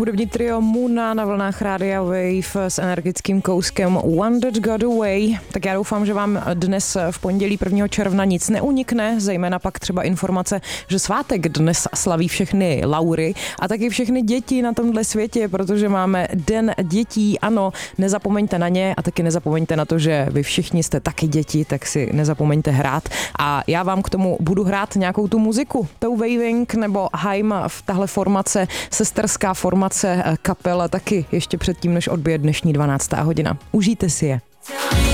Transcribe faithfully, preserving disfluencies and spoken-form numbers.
Hudební trio Muna na vlnách Rádia Wave s energickým kouskem One That Got Away. Tak já doufám, že vám dnes v pondělí prvního června nic neunikne, zejména pak třeba informace, že svátek dnes slaví všechny Laury a taky všechny děti na tomhle světě, protože máme Den dětí. Ano, nezapomeňte na ně a taky nezapomeňte na to, že vy všichni jste taky děti, tak si nezapomeňte hrát. A já vám k tomu budu hrát nějakou tu muziku. Tou Waving nebo Haim, tahle formace, sesterská formace kapela taky ještě předtím, než odbije dnešní dvanáctá hodina. Užijte si je.